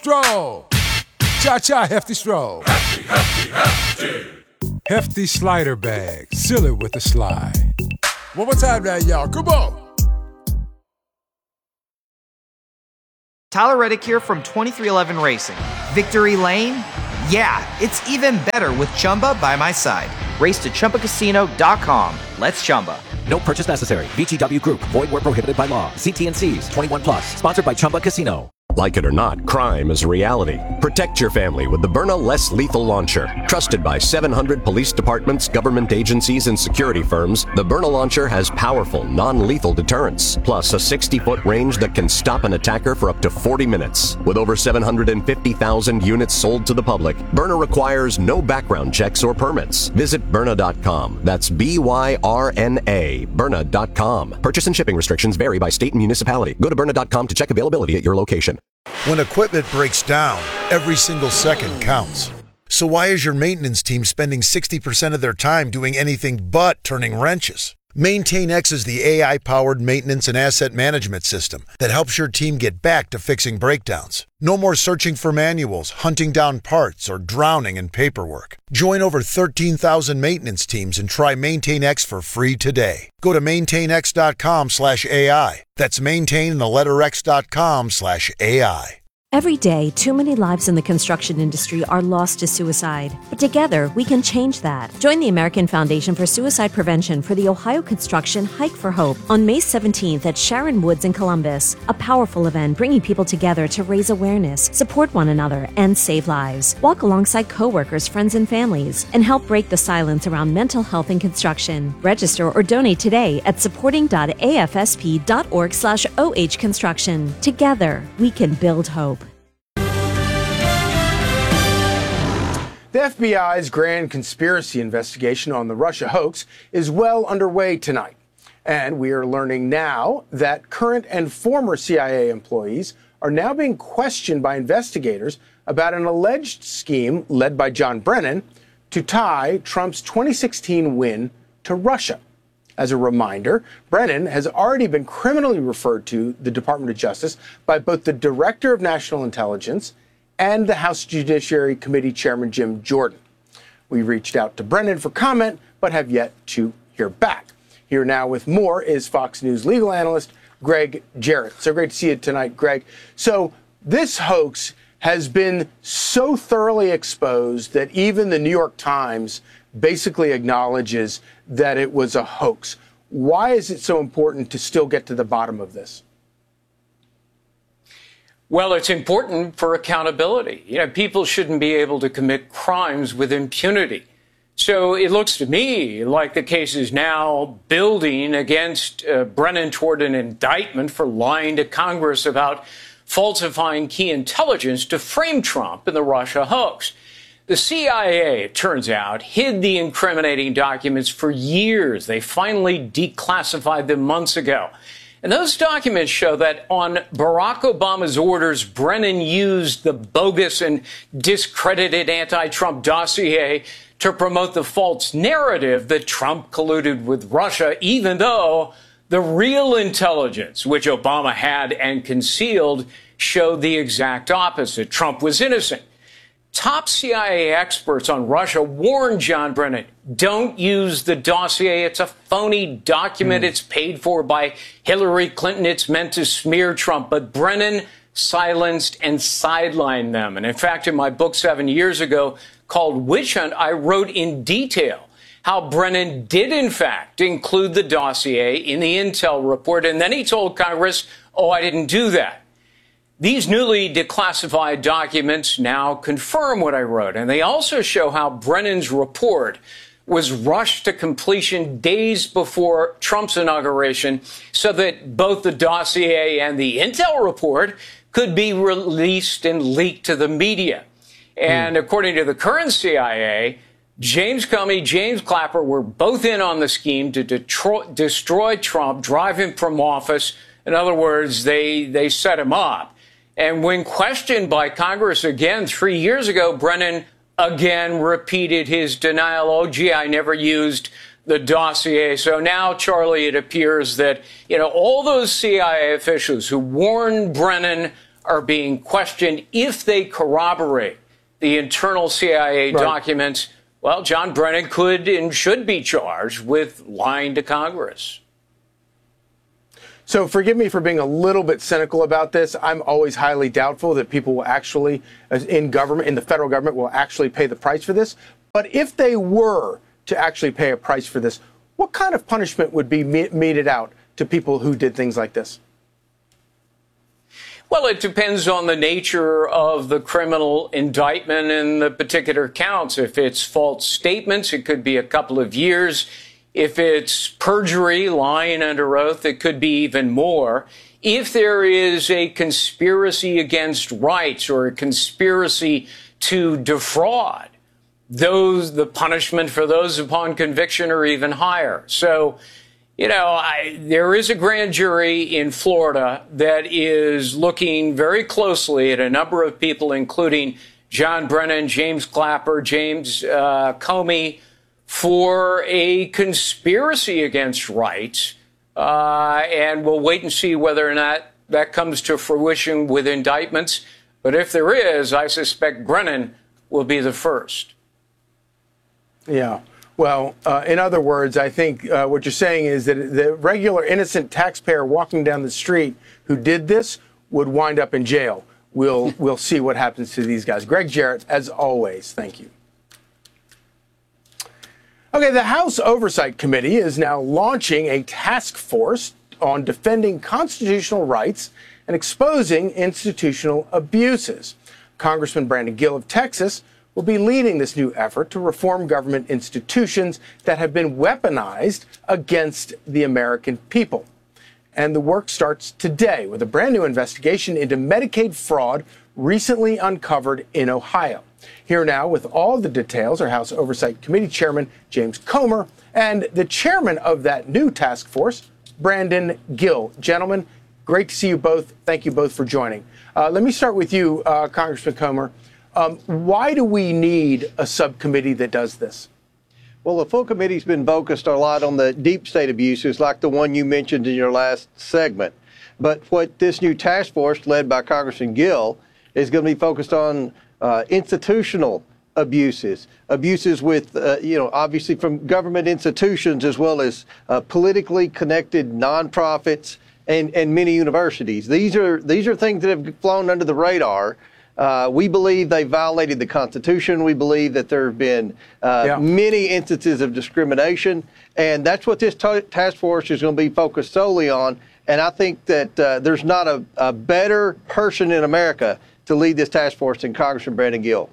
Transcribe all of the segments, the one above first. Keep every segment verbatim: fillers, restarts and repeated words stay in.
Stroll. Cha-cha, hefty stroll. Hefty, hefty, hefty. Hefty slider bag. Seal it with a slide. One more time now, y'all. Come on. Tyler Reddick here from twenty-three eleven Racing. Victory Lane? Yeah, it's even better with Chumba by my side. Race to Chumba Casino dot com. Let's Chumba. No purchase necessary. V G W Group. Void where prohibited by law. See T and C's. twenty-one plus. Sponsored by Chumba Casino. Like it or not, crime is a reality. Protect your family with the Byrna Less Lethal Launcher. Trusted by seven hundred police departments, government agencies, and security firms, the Byrna Launcher has powerful, non-lethal deterrence, plus a sixty-foot range that can stop an attacker for up to forty minutes. With over seven hundred fifty thousand units sold to the public, Byrna requires no background checks or permits. Visit Byrna dot com. That's B Y R N A, Byrna dot com. Purchase and shipping restrictions vary by state and municipality. Go to Byrna dot com to check availability at your location. When equipment breaks down, every single second counts. So why is your maintenance team spending sixty percent of their time doing anything but turning wrenches? MaintainX is the A I-powered maintenance and asset management system that helps your team get back to fixing breakdowns. No more searching for manuals, hunting down parts, or drowning in paperwork. Join over thirteen thousand maintenance teams and try MaintainX for free today. Go to maintainx dot com slash AI. That's maintain the letter X dot com slash AI. Every day, too many lives in the construction industry are lost to suicide. But together, we can change that. Join the American Foundation for Suicide Prevention for the Ohio Construction Hike for Hope on May seventeenth at Sharon Woods in Columbus. A powerful event bringing people together to raise awareness, support one another, and save lives. Walk alongside coworkers, friends, and families, and help break the silence around mental health in construction. Register or donate today at supporting dot A F S P dot org slash O H construction. Together, we can build hope. The F B I's grand conspiracy investigation on the Russia hoax is well underway tonight. And we are learning now that current and former C I A employees are now being questioned by investigators about an alleged scheme led by John Brennan to tie Trump's twenty sixteen win to Russia. As a reminder, Brennan has already been criminally referred to the Department of Justice by both the Director of National Intelligence and the House Judiciary Committee Chairman Jim Jordan. We reached out to Brennan for comment, but have yet to hear back. Here now with more is Fox News legal analyst Greg Jarrett. So great to see you tonight, Greg. So this hoax has been so thoroughly exposed that even the New York Times basically acknowledges that it was a hoax. Why is it so important to still get to the bottom of this? Well, it's important for accountability. You know, people shouldn't be able to commit crimes with impunity. So it looks to me like the case is now building against uh, Brennan toward an indictment for lying to Congress about falsifying key intelligence to frame Trump in the Russia hoax. The C I A, it turns out, hid the incriminating documents for years. They finally declassified them months ago. And those documents show that on Barack Obama's orders, Brennan used the bogus and discredited anti-Trump dossier to promote the false narrative that Trump colluded with Russia, even though the real intelligence, which Obama had and concealed, showed the exact opposite. Trump was innocent. Top C I A experts on Russia warned John Brennan, don't use the dossier. It's a phony document. Mm. It's paid for by Hillary Clinton. It's meant to smear Trump. But Brennan silenced and sidelined them. And in fact, in my book seven years ago called Witch Hunt, I wrote in detail how Brennan did, in fact, include the dossier in the intel report. And then he told Congress, oh, I didn't do that. These newly declassified documents now confirm what I wrote, and they also show how Brennan's report was rushed to completion days before Trump's inauguration so that both the dossier and the intel report could be released and leaked to the media. And mm. according to the current C I A, James Comey, James Clapper were both in on the scheme to detro- destroy Trump, drive him from office. In other words, they, they set him up. And when questioned by Congress again three years ago, Brennan again repeated his denial. Oh, gee, I never used the dossier. So now, Charlie, it appears that, you know, all those C I A officials who warned Brennan are being questioned if they corroborate the internal C I A right. documents. Well, John Brennan could and should be charged with lying to Congress. So forgive me for being a little bit cynical about this. I'm always highly doubtful that people will actually, in government, in the federal government, will actually pay the price for this. But if they were to actually pay a price for this, what kind of punishment would be meted out to people who did things like this? Well, it depends on the nature of the criminal indictment and the particular counts. If it's false statements, it could be a couple of years. If it's perjury, lying under oath, it could be even more. If there is a conspiracy against rights or a conspiracy to defraud, those the punishment for those upon conviction are even higher. So, you know, I, there is a grand jury in Florida that is looking very closely at a number of people, including John Brennan, James Clapper, James uh, Comey, for a conspiracy against rights. Uh, and we'll wait and see whether or not that comes to fruition with indictments. But if there is, I suspect Brennan will be the first. Yeah. Well, uh, in other words, I think uh, what you're saying is that the regular innocent taxpayer walking down the street who did this would wind up in jail. We'll we'll see what happens to these guys. Greg Jarrett, as always, thank you. Okay, the House Oversight Committee is now launching a task force on defending constitutional rights and exposing institutional abuses. Congressman Brandon Gill of Texas will be leading this new effort to reform government institutions that have been weaponized against the American people. And the work starts today with a brand new investigation into Medicaid fraud recently uncovered in Ohio. Here now with all the details are House Oversight Committee Chairman James Comer and the chairman of that new task force, Brandon Gill. Gentlemen, great to see you both. Thank you both for joining. Uh, let me start with you, uh, Congressman Comer. Um, why do we need a subcommittee that does this? Well, the full committee's been focused a lot on the deep state abuses like the one you mentioned in your last segment. But what this new task force led by Congressman Gill is going to be focused on uh, institutional abuses, abuses with, uh, you know, obviously from government institutions as well as uh, politically connected nonprofits and, and many universities. These are these are things that have flown under the radar. Uh, we believe they violated the Constitution. We believe that there have been uh, yeah. many instances of discrimination, and that's what this t- task force is going to be focused solely on. And I think that uh, there's not a, a better person in America to lead this task force than Congressman Brandon Gill.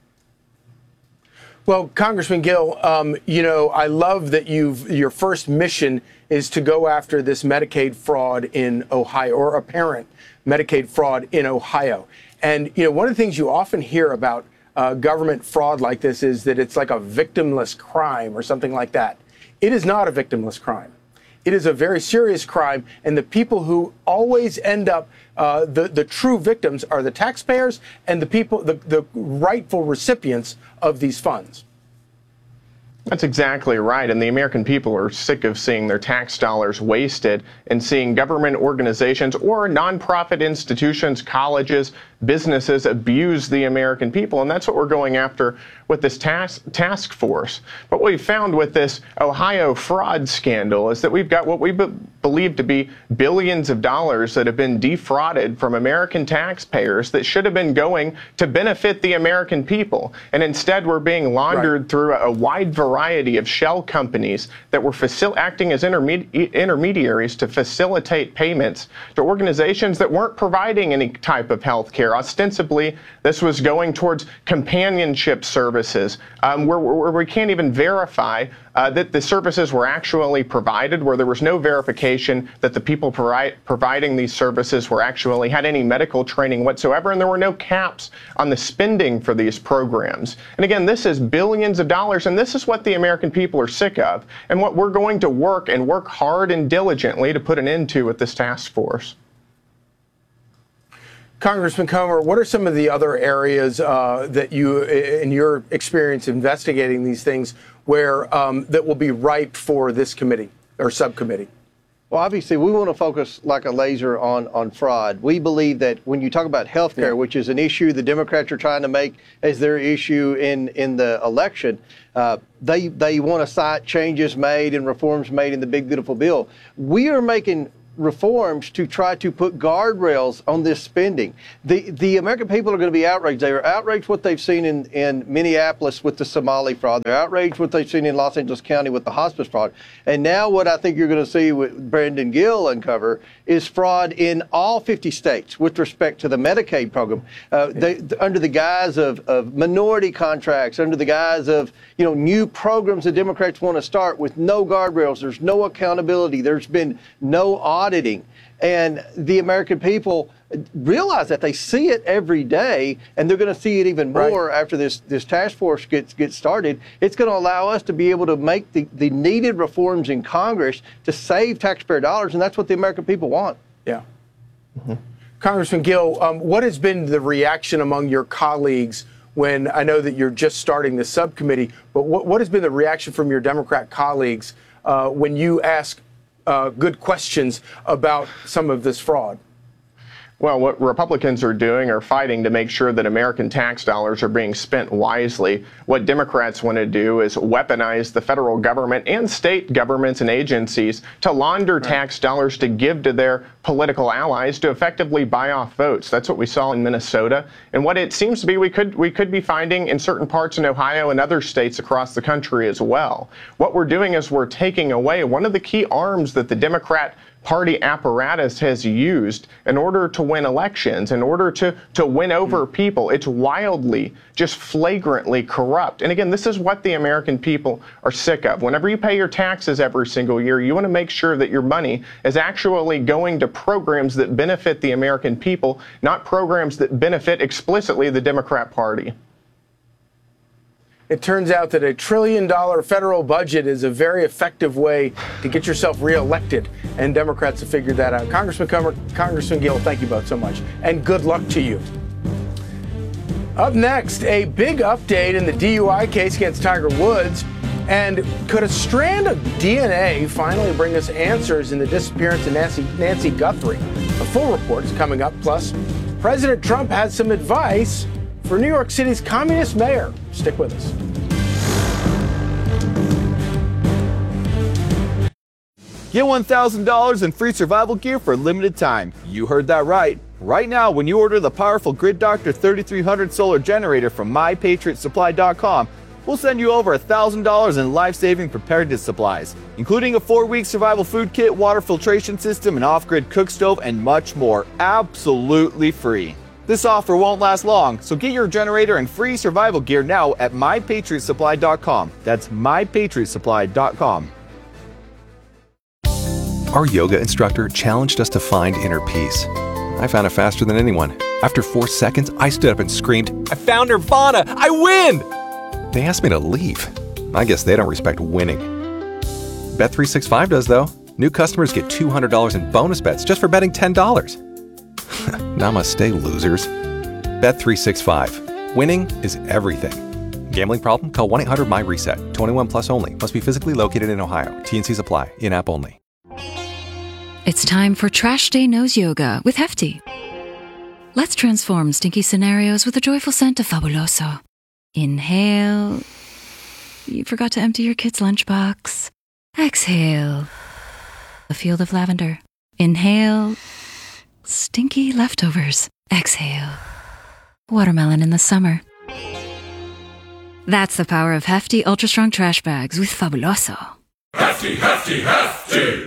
Well, Congressman Gill, um, you know, I love that you've your first mission is to go after this Medicaid fraud in Ohio, or apparent Medicaid fraud in Ohio. And, you know, one of the things you often hear about uh, government fraud like this is that it's like a victimless crime or something like that. It is not a victimless crime. It is a very serious crime, and the people who always end up, uh, the, the true victims are the taxpayers and the people, the, the rightful recipients of these funds. That's exactly right. And the American people are sick of seeing their tax dollars wasted and seeing government organizations or nonprofit institutions, colleges, businesses abuse the American people. And that's what we're going after with this task, task force. But what we found with this Ohio fraud scandal is that we've got what we be- believe to be billions of dollars that have been defrauded from American taxpayers that should have been going to benefit the American people. And instead, we're being laundered right. through a, a wide variety of shell companies that were facil- acting as intermedi- intermediaries to facilitate payments to organizations that weren't providing any type of health care. Ostensibly, this was going towards companionship services, um, where, where we can't even verify uh, that the services were actually provided, where there was no verification that the people provi- providing these services were actually had any medical training whatsoever, and there were no caps on the spending for these programs. And again, this is billions of dollars, and this is what the American people are sick of, and what we're going to work and work hard and diligently to put an end to with this task force. Congressman Comer, what are some of the other areas uh, that you, in your experience investigating these things, where um, that will be ripe for this committee or subcommittee? Well, obviously, we want to focus like a laser on, on fraud. We believe that when you talk about health care, yeah. which is an issue the Democrats are trying to make as their issue in, in the election, uh, they, they want to cite changes made and reforms made in the big, beautiful bill. We are making reforms to try to put guardrails on this spending. The the American people are going to be outraged. They are outraged what they've seen in, in Minneapolis with the Somali fraud. They're outraged what they've seen in Los Angeles County with the hospice fraud. And now what I think you're going to see with Brandon Gill uncover is fraud in all fifty states with respect to the Medicaid program. Uh, they, under the guise of, of minority contracts, under the guise of, you know, new programs the Democrats want to start with no guardrails. There's no accountability. There's been no auditing. And the American people realize that. They see it every day, and they're going to see it even more right. after this, this task force gets, gets started. It's going to allow us to be able to make the, the needed reforms in Congress to save taxpayer dollars, and that's what the American people want. Yeah. Mm-hmm. Congressman Gill, um, what has been the reaction among your colleagues when, I know that you're just starting the subcommittee, but what, what has been the reaction from your Democrat colleagues uh, when you ask Uh, good questions about some of this fraud? Well, what Republicans are doing are fighting to make sure that American tax dollars are being spent wisely. What Democrats want to do is weaponize the federal government and state governments and agencies to launder right. tax dollars to give to their political allies to effectively buy off votes. That's what we saw in Minnesota. And what it seems to be we could we could be finding in certain parts in Ohio and other states across the country as well. What we're doing is we're taking away one of the key arms that the Democrat Party apparatus has used in order to win elections, in order to, to win over people. It's wildly, just flagrantly corrupt. And again, this is what the American people are sick of. Whenever you pay your taxes every single year, you want to make sure that your money is actually going to programs that benefit the American people, not programs that benefit explicitly the Democrat Party. It turns out that a trillion dollar federal budget is a very effective way to get yourself reelected, and Democrats have figured that out. Congressman Comer, Congressman Gill, thank you both so much, and good luck to you. Up next, a big update in the D U I case against Tiger Woods, and could a strand of D N A finally bring us answers in the disappearance of Nancy, Nancy Guthrie? A full report is coming up, plus President Trump has some advice for New York City's communist mayor. Stick with us. Get one thousand dollars in free survival gear for a limited time. You heard that right. Right now, when you order the powerful Grid Doctor thirty-three hundred solar generator from my patriot supply dot com, we'll send you over one thousand dollars in life-saving preparedness supplies, including a four-week survival food kit, water filtration system, an off-grid cook stove, and much more, absolutely free. This offer won't last long, so get your generator and free survival gear now at my patriot supply dot com. That's my patriot supply dot com. Our yoga instructor challenged us to find inner peace. I found it faster than anyone. After four seconds, I stood up and screamed, "I found Nirvana! I win!" They asked me to leave. I guess they don't respect winning. Bet three sixty-five does, though. New customers get two hundred dollars in bonus bets just for betting ten dollars. Namaste, losers. Bet three sixty-five. Winning is everything. Gambling problem? Call one eight hundred my reset. twenty-one plus only. Must be physically located in Ohio. T N Cs apply. In-app only. It's time for Trash Day Nose Yoga with Hefty. Let's transform stinky scenarios with a joyful scent of Fabuloso. Inhale. You forgot to empty your kid's lunchbox. Exhale. A field of lavender. Inhale. Stinky leftovers. Exhale. Watermelon in the summer. That's the power of Hefty Ultra Strong Trash Bags with Fabuloso. Hefty, hefty, hefty!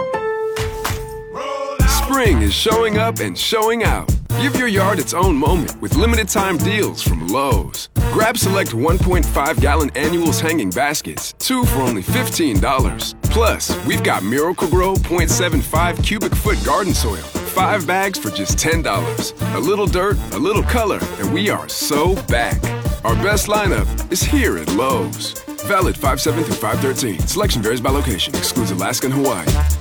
Spring is showing up and showing out. Give your yard its own moment with limited time deals from Lowe's. Grab select one point five gallon annuals hanging baskets, two for only fifteen dollars. Plus, we've got Miracle-Gro point seven five cubic foot garden soil, five bags for just ten dollars. A little dirt, a little color, and we are so back. Our best lineup is here at Lowe's. Valid five seven through five thirteen. Selection varies by location. Excludes Alaska and Hawaii.